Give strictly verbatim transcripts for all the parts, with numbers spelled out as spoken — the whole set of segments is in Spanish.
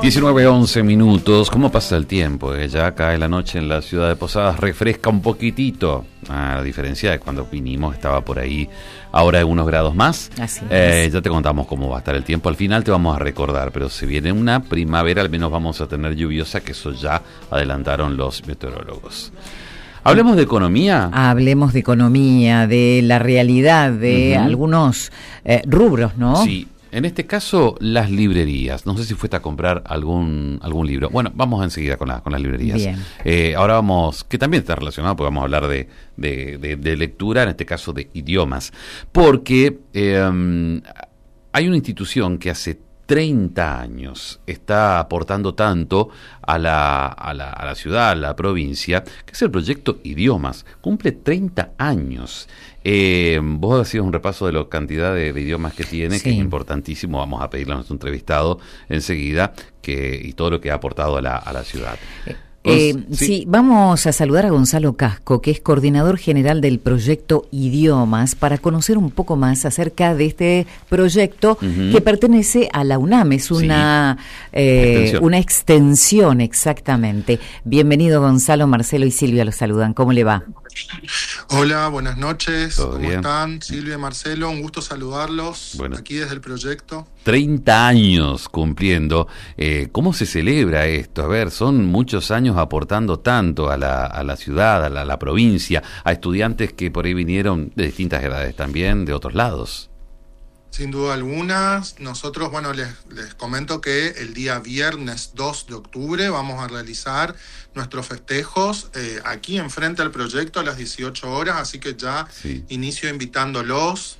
diecinueve once minutos. ¿Cómo pasa el tiempo? Eh? Ya cae la noche en la ciudad de Posadas, refresca un poquitito. A la diferencia de cuando vinimos, estaba por ahí ahora hay unos grados más. Así eh, es. Ya te contamos cómo va a estar el tiempo. Al final te vamos a recordar, pero se viene una primavera, al menos vamos a tener lluviosa, que eso ya adelantaron los meteorólogos. ¿Hablemos de economía? Hablemos de economía, de la realidad, de Uh-huh. algunos eh, rubros, ¿no? Sí. En este caso, las librerías. No sé si fuiste a comprar algún algún libro. Bueno, vamos enseguida con, la, con las librerías. Bien. Eh, ahora vamos, que también está relacionado, porque vamos a hablar de, de, de, de lectura, en este caso de idiomas. Porque eh, hay una institución que hace treinta años está aportando tanto a la, a la, a la ciudad, a la provincia, que es el proyecto Idiomas. Cumple treinta años. Eh, vos hacías un repaso de la cantidad de, de idiomas que tiene, Sí. que es importantísimo. Vamos a pedirle a nuestro entrevistado enseguida que y todo lo que ha aportado a la, a la ciudad. Eh, Gonz- sí. sí. Vamos a saludar a Gonzalo Casco, que es coordinador general del proyecto Idiomas, para conocer un poco más acerca de este proyecto Ujú. que pertenece a la UNAM. Es una, eh, Extensión. una extensión, exactamente. Bienvenido, Gonzalo, Marcelo y Silvia los saludan. ¿Cómo le va? Hola, buenas noches. ¿Todo ¿Cómo bien? están? Silvia y Marcelo, un gusto saludarlos Bueno. aquí desde el proyecto. treinta años cumpliendo. Eh, ¿Cómo se celebra esto? A ver, son muchos años aportando tanto a la, a la ciudad, a la, a la provincia, a estudiantes que por ahí vinieron de distintas edades también, de otros lados. Sin duda alguna, nosotros, bueno, les, les comento que el día viernes dos de octubre vamos a realizar nuestros festejos eh, aquí enfrente al proyecto a las dieciocho horas, así que ya Sí. inicio invitándolos.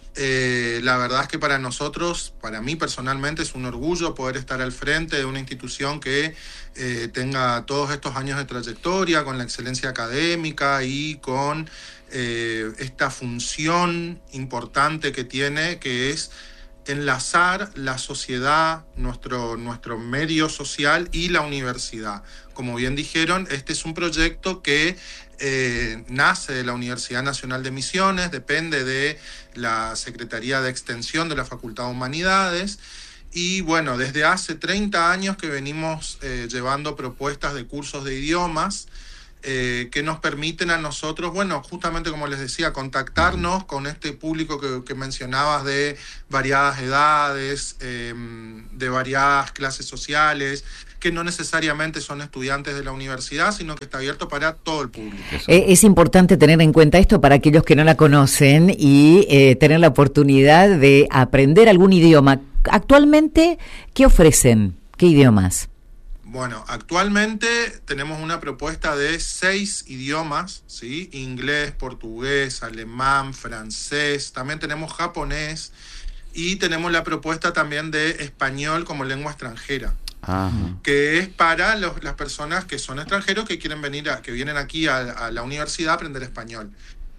Eh, la verdad es que para nosotros, para mí personalmente, es un orgullo poder estar al frente de una institución que eh, tenga todos estos años de trayectoria, con la excelencia académica y con eh, esta función importante que tiene, que es enlazar la sociedad, nuestro, nuestro medio social y la universidad. Como bien dijeron, este es un proyecto que eh, nace de la Universidad Nacional de Misiones, depende de la Secretaría de Extensión de la Facultad de Humanidades, y bueno, desde hace treinta años que venimos eh, llevando propuestas de cursos de idiomas, Eh, que nos permiten a nosotros, bueno, justamente como les decía, contactarnos con este público que, que mencionabas de variadas edades, eh, de variadas clases sociales, que no necesariamente son estudiantes de la universidad, sino que está abierto para todo el público. Eso. Eh, es importante tener en cuenta esto para aquellos que no la conocen y eh, tener la oportunidad de aprender algún idioma. Actualmente, ¿qué ofrecen? ¿Qué idiomas? Bueno, actualmente tenemos una propuesta de seis idiomas, ¿sí? Inglés, portugués, alemán, francés, también tenemos japonés y tenemos la propuesta también de español como lengua extranjera, Ajá. que es para los, las personas que son extranjeros que quieren venir a, que vienen aquí a, a la universidad a aprender español.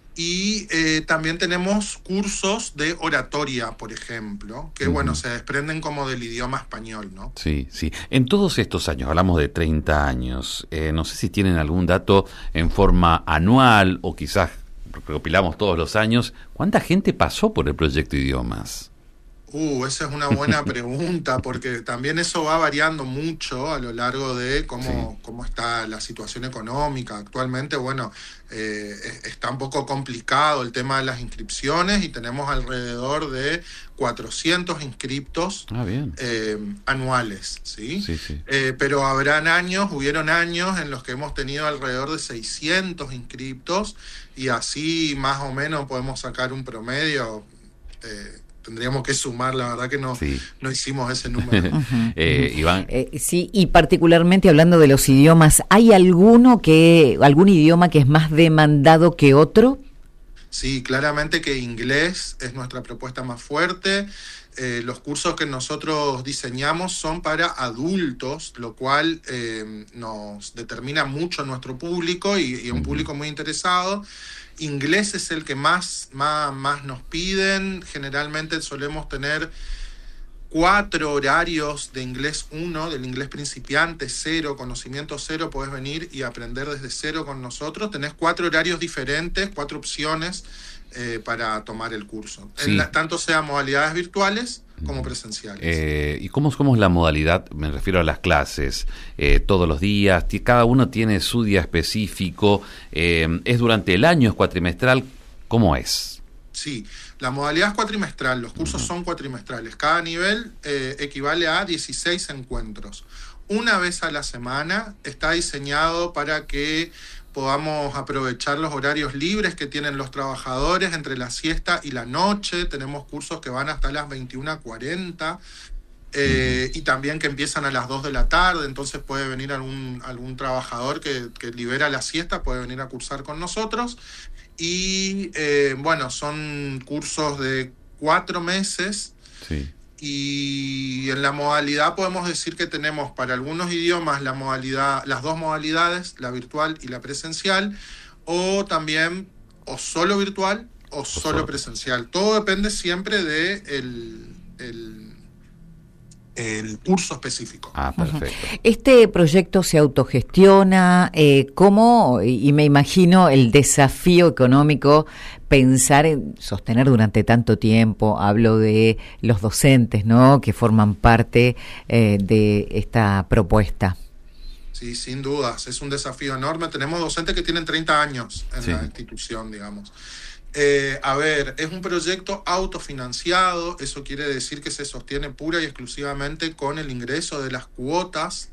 Y eh, también tenemos cursos de oratoria, por ejemplo, que Ujú. bueno, se desprenden como del idioma español, ¿no? Sí, sí. En todos estos años, hablamos de treinta años, eh, no sé si tienen algún dato en forma anual o quizás recopilamos todos los años, ¿cuánta gente pasó por el proyecto Idiomas? Uh, esa es una buena pregunta, porque también eso va variando mucho a lo largo de cómo, Sí. cómo está la situación económica. Actualmente, bueno, eh, está un poco complicado el tema de las inscripciones y tenemos alrededor de cuatrocientos inscriptos Ah, bien. eh, anuales, ¿sí? Sí, sí. Eh, pero habrán años, hubieron años en los que hemos tenido alrededor de seiscientos inscriptos y así más o menos podemos sacar un promedio. Eh, tendríamos que sumar, la verdad que no, Sí. no hicimos ese número. Ujú, Eh, ujú. Iván. Eh, sí, y particularmente hablando de los idiomas, ¿hay alguno que, algún idioma que es más demandado que otro? Sí, claramente que inglés es nuestra propuesta más fuerte. Eh, los cursos que nosotros diseñamos son para adultos, lo cual eh, nos determina mucho nuestro público y, y un Ujú. público muy interesado. Inglés es el que más, más, más nos piden. Generalmente solemos tener cuatro horarios de inglés uno, del inglés principiante cero, conocimiento cero, podés venir y aprender desde cero con nosotros. Tenés cuatro horarios diferentes, cuatro opciones eh, para tomar el curso. Sí. En la, tanto sean modalidades virtuales como presenciales. Eh, ¿Y cómo, cómo es la modalidad? Me refiero a las clases, eh, todos los días, cada uno tiene su día específico, eh, ¿es durante el año, es cuatrimestral? ¿Cómo es? Sí, la modalidad es cuatrimestral, los cursos uh-huh. son cuatrimestrales, cada nivel eh, equivale a dieciséis encuentros. Una vez a la semana está diseñado para que podamos aprovechar los horarios libres que tienen los trabajadores entre la siesta y la noche. Tenemos cursos que van hasta las veintiuna cuarenta eh, y también que empiezan a las dos de la tarde, entonces puede venir algún, algún trabajador que, que libera la siesta, puede venir a cursar con nosotros. Y eh, bueno, son cursos de cuatro meses. Sí. Y en la modalidad podemos decir que tenemos para algunos idiomas la modalidad, las dos modalidades, la virtual y la presencial, o también o solo virtual o, o solo, solo presencial. Todo depende siempre de el, el, el curso específico. Ah, perfecto. Este proyecto se autogestiona, eh, ¿cómo? Y me imagino el desafío económico pensar en sostener durante tanto tiempo. Hablo de los docentes, ¿no?, que forman parte eh, de esta propuesta. Sí, sin dudas, es un desafío enorme. Tenemos docentes que tienen treinta años en sí. la institución, digamos. Eh, a ver, es un proyecto autofinanciado, eso quiere decir que se sostiene pura y exclusivamente con el ingreso de las cuotas.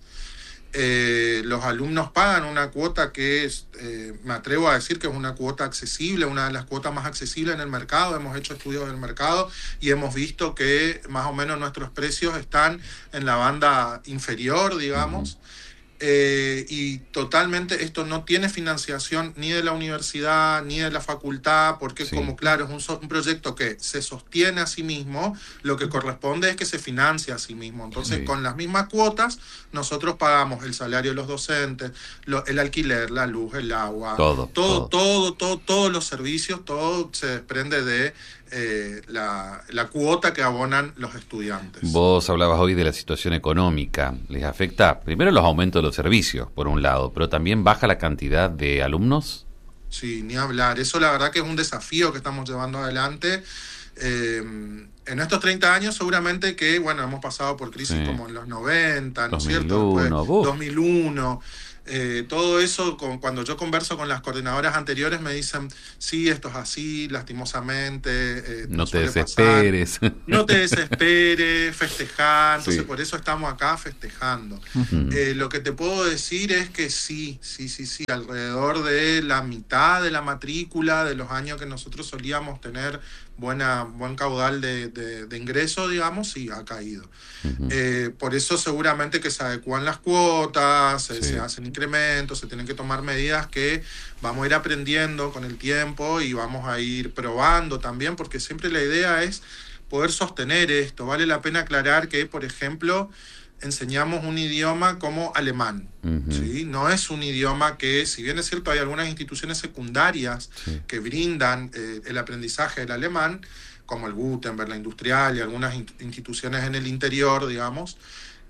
Eh, los alumnos pagan una cuota que es, eh, me atrevo a decir que es una cuota accesible, una de las cuotas más accesibles en el mercado. Hemos hecho estudios del mercado y hemos visto que más o menos nuestros precios están en la banda inferior, digamos. Uh-huh. Eh, y totalmente esto no tiene financiación ni de la universidad ni de la facultad, porque sí. como claro es un, so- un proyecto que se sostiene a sí mismo, lo que corresponde es que se financie a sí mismo. Entonces sí. con las mismas cuotas nosotros pagamos el salario de los docentes, lo, el alquiler, la luz, el agua, todo, todo, todo, todo, todo, todos los servicios, todo se desprende de Eh, la, la cuota que abonan los estudiantes. Vos hablabas hoy de la situación económica. ¿Les afecta primero los aumentos de los servicios, por un lado, pero también baja la cantidad de alumnos? Sí, ni hablar. Eso la verdad que es un desafío que estamos llevando adelante. Eh, en estos treinta años seguramente que, bueno, hemos pasado por crisis sí. como en los noventa, ¿no es cierto? Después, dos mil uno. Eh, todo eso, con, cuando yo converso con las coordinadoras anteriores, me dicen, sí, esto es así, lastimosamente. Eh, no te desesperes. Pasar. No te desesperes, festejar. Entonces, sí. por eso estamos acá festejando. Uh-huh. Eh, lo que te puedo decir es que sí, sí, sí, sí, alrededor de la mitad de la matrícula de los años que nosotros solíamos tener buena buen caudal de, de, de ingreso, digamos, sí, ha caído. Uh-huh. Eh, por eso seguramente que se adecuan las cuotas, sí. se hacen incrementos, se tienen que tomar medidas que vamos a ir aprendiendo con el tiempo y vamos a ir probando también, porque siempre la idea es poder sostener esto. Vale la pena aclarar que, por ejemplo, enseñamos un idioma como alemán, uh-huh. ¿sí? No es un idioma que, si bien es cierto, hay algunas instituciones secundarias sí. que brindan eh, el aprendizaje del alemán, como el Gutenberg, la Industrial y algunas in- instituciones en el interior, digamos,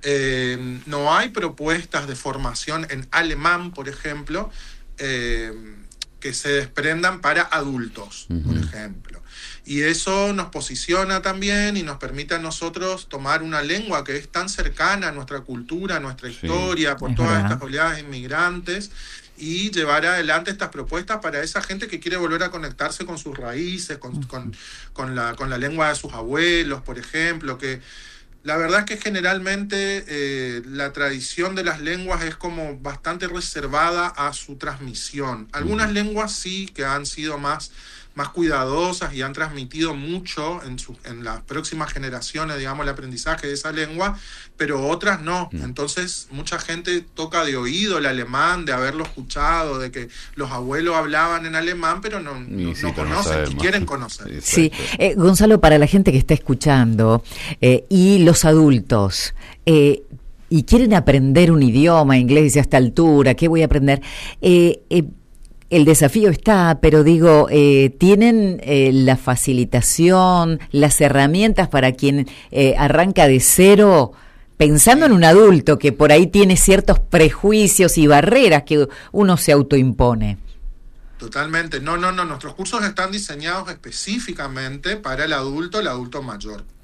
eh, no hay propuestas de formación en alemán, por ejemplo, eh, que se desprendan para adultos, uh-huh. por ejemplo. Y eso nos posiciona también y nos permite a nosotros tomar una lengua que es tan cercana a nuestra cultura, a nuestra sí, historia, por todas verdad. Estas oleadas inmigrantes, y llevar adelante estas propuestas para esa gente que quiere volver a conectarse con sus raíces, con, uh-huh. con, con, la, con la lengua de sus abuelos, por ejemplo, que la verdad es que generalmente eh, la tradición de las lenguas es como bastante reservada a su transmisión. Algunas uh-huh. lenguas sí que han sido más... más cuidadosas y han transmitido mucho en, su, en las próximas generaciones, digamos, el aprendizaje de esa lengua, pero otras no. Mm. Entonces, mucha gente toca de oído el alemán, de haberlo escuchado, de que los abuelos hablaban en alemán, pero no, no, sí, no conocen, no ni quieren conocer. Sí, eh, Gonzalo, para la gente que está escuchando eh, y los adultos, eh, y quieren aprender un idioma, inglés a esta altura, ¿qué voy a aprender? Eh, eh, El desafío está, pero digo, eh, ¿tienen eh, la facilitación, las herramientas para quien eh, arranca de cero, pensando en un adulto que por ahí tiene ciertos prejuicios y barreras que uno se autoimpone? Totalmente. No, no, no. Nuestros cursos están diseñados específicamente para el adulto, el adulto mayor.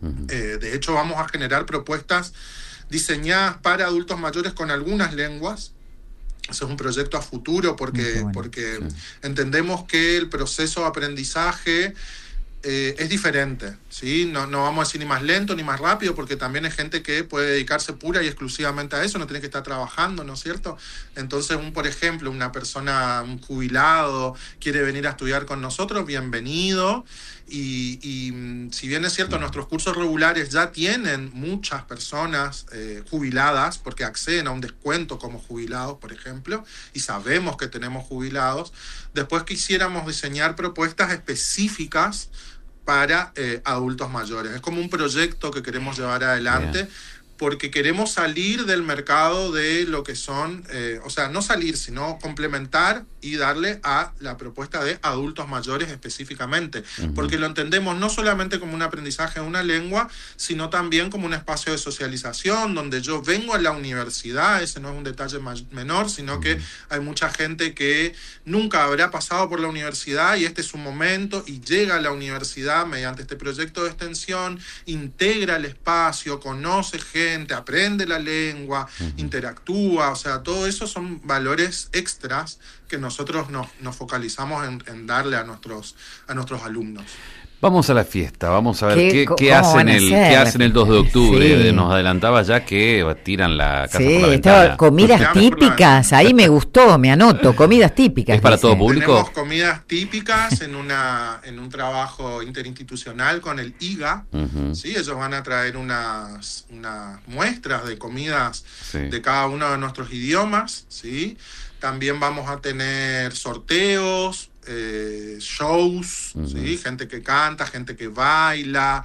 Uh-huh. Eh, de hecho, vamos a generar propuestas diseñadas para adultos mayores con algunas lenguas. Eso es un proyecto a futuro porque, bueno, porque sí. entendemos que el proceso de aprendizaje eh, es diferente, ¿sí? No, no vamos a decir ni más lento ni más rápido, porque también hay gente que puede dedicarse pura y exclusivamente a eso, no tiene que estar trabajando, ¿no es cierto? Entonces, un, por ejemplo, una persona, un jubilado, quiere venir a estudiar con nosotros, bienvenido. Y, y si bien es cierto, nuestros cursos regulares ya tienen muchas personas eh, jubiladas, porque acceden a un descuento como jubilados, por ejemplo, y sabemos que tenemos jubilados, después quisiéramos diseñar propuestas específicas para eh, adultos mayores. Es como un proyecto que queremos llevar adelante, yeah. porque queremos salir del mercado de lo que son, eh, o sea, no salir, sino complementar y darle a la propuesta de adultos mayores específicamente, uh-huh. porque lo entendemos no solamente como un aprendizaje de una lengua, sino también como un espacio de socialización, donde yo vengo a la universidad, ese no es un detalle menor, sino uh-huh. que hay mucha gente que nunca habrá pasado por la universidad y este es su momento y llega a la universidad mediante este proyecto de extensión, integra el espacio, conoce gente, aprende la lengua, uh-huh. interactúa, o sea, todo eso son valores extras que nosotros nos, nos focalizamos en, en darle a nuestros, a nuestros alumnos. Vamos a la fiesta, vamos a ver qué, qué, qué hacen el qué hacen el dos de octubre. Sí. Nos adelantaba ya que tiran la casa sí, por la ventana. Comidas típicas, ahí me gustó, me anoto, comidas típicas. ¿Es para dice. todo público? Tenemos comidas típicas en una en un trabajo interinstitucional con el I G A. Uh-huh. ¿Sí? Ellos van a traer unas, unas muestras de comidas sí. de cada uno de nuestros idiomas, ¿sí? También vamos a tener sorteos, eh, shows, uh-huh. ¿sí? Gente que canta, gente que baila.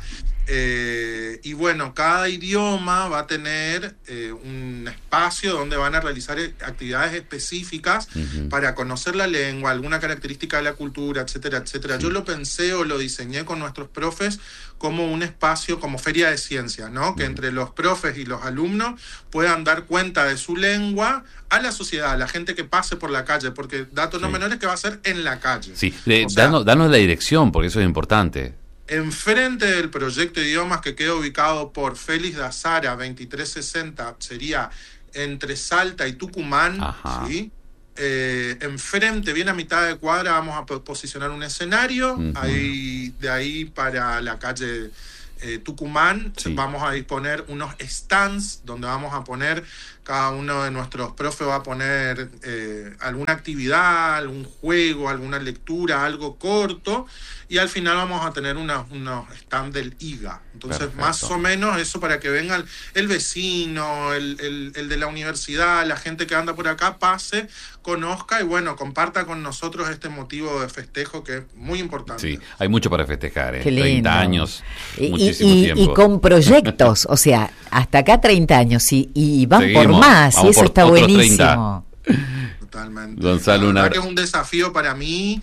Eh, y bueno, cada idioma va a tener eh, un espacio donde van a realizar actividades específicas uh-huh. para conocer la lengua, alguna característica de la cultura, etcétera, etcétera. Sí. Yo lo pensé o lo diseñé con nuestros profes como un espacio, como feria de ciencias, ¿no? Uh-huh. Que entre los profes y los alumnos puedan dar cuenta de su lengua a la sociedad, a la gente que pase por la calle, porque datos sí. no menores que va a ser en la calle. Sí, eh, o sea, danos, danos la dirección, porque eso es importante. Enfrente del proyecto de idiomas, que queda ubicado por Félix de Azara veintitrés sesenta, sería entre Salta y Tucumán, ¿sí? Eh, enfrente, bien a mitad de cuadra, vamos a posicionar un escenario, uh-huh. ahí, de ahí para la calle eh, Tucumán, sí. vamos a disponer unos stands donde vamos a poner, cada uno de nuestros profes va a poner eh, alguna actividad, algún juego, alguna lectura, algo corto, y al final vamos a tener unos, unos stands del I G A. Entonces, perfecto. Más o menos eso para que vengan el vecino, el, el, el de la universidad, la gente que anda por acá, pase, conozca y bueno, comparta con nosotros este motivo de festejo que es muy importante. Sí, hay mucho para festejar, ¿eh? Qué lindo. treinta años, y, muchísimo y, tiempo. Y con proyectos, o sea, hasta acá treinta años y, y van Seguimos, por más, y eso está buenísimo. treinta. Totalmente. Gonzalo, la verdad una... que es un desafío para mí,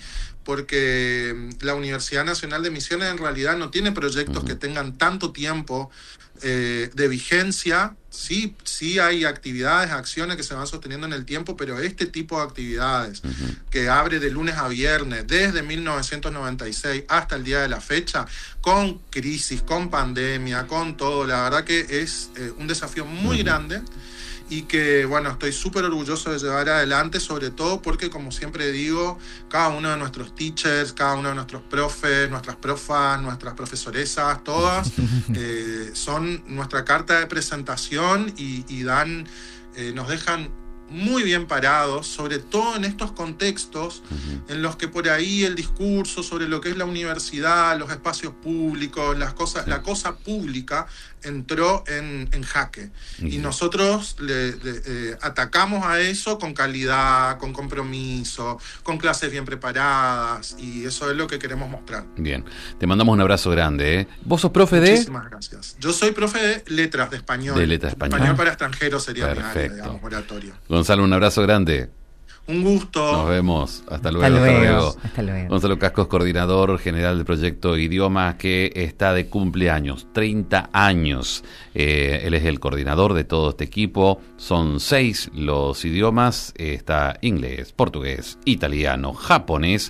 porque la Universidad Nacional de Misiones en realidad no tiene proyectos uh-huh. que tengan tanto tiempo eh, de vigencia. Sí, sí hay actividades, acciones que se van sosteniendo en el tiempo, pero este tipo de actividades uh-huh. que abre de lunes a viernes desde mil novecientos noventa y seis hasta el día de la fecha, con crisis, con pandemia, con todo, la verdad que es eh, un desafío muy uh-huh. grande. Y que, bueno, estoy súper orgulloso de llevar adelante, sobre todo porque, como siempre digo, cada uno de nuestros teachers, cada uno de nuestros profes, nuestras profas, nuestras profesoresas, todas, eh, son nuestra carta de presentación y, y dan, eh, nos dejan muy bien parados, sobre todo en estos contextos uh-huh. en los que por ahí el discurso sobre lo que es la universidad, los espacios públicos, las cosas, la cosa pública entró en, en jaque. Uh-huh. Y nosotros le, le, eh, atacamos a eso con calidad, con compromiso, con clases bien preparadas, y eso es lo que queremos mostrar. Bien, te mandamos un abrazo grande, ¿eh? ¿Vos sos profe de...? Muchísimas gracias. Yo soy profe de letras, de español. De letras español. Español para extranjeros sería mi área, perfecto. digamos, oratorio. Gonzalo, un abrazo grande. Un gusto. Nos vemos. Hasta luego. Hasta luego. Hasta luego. Hasta luego. Gonzalo Cascos, coordinador general del proyecto Idiomas, que está de cumpleaños, treinta años. Eh, él es el coordinador de todo este equipo. Son seis los idiomas. Eh, está inglés, portugués, italiano, japonés,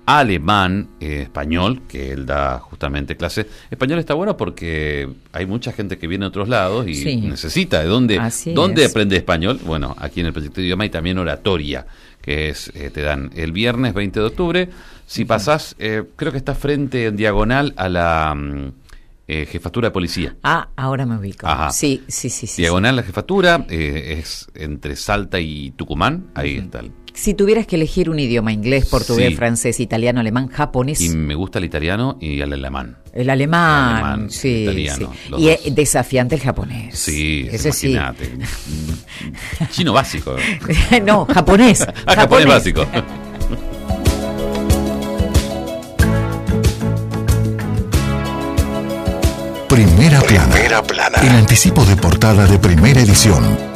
alemán, eh, español, que él da justamente clase. Español está bueno porque hay mucha gente que viene de otros lados y Sí. necesita de dónde, Así dónde es. aprende español. Bueno, aquí en el proyecto de idioma hay también oratoria, que es eh, te dan el viernes veinte de octubre. Si pasás, eh, creo que está frente en diagonal a la mm, eh, jefatura de policía. Ah, ahora me ubico. Ajá. Sí, sí, sí. sí, Diagonal a la jefatura, eh, es entre Salta y Tucumán, ahí está. el- sí. Si tuvieras que elegir un idioma, inglés, portugués, Sí. francés, italiano, alemán, japonés, Y me gusta el italiano y el alemán. el alemán, el alemán, sí, el italiano, sí. los Y dos. es desafiante el japonés. Sí, ese sí. imagínate. Chino básico. No, japonés. Ah, japonés básico. Primera plana. Primera plana. El anticipo de portada de Primera Edición.